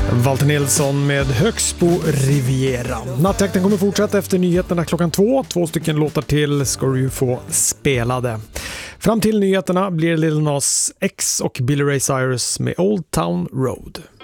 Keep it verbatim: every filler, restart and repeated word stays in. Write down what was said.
Walter Nilsson med Högsbo Riviera. Nattjakten kommer fortsätta efter nyheterna klockan två. Två stycken låtar till ska du ju få spelade. Fram till nyheterna blir Lil Nas X och Billy Ray Cyrus med Old Town Road.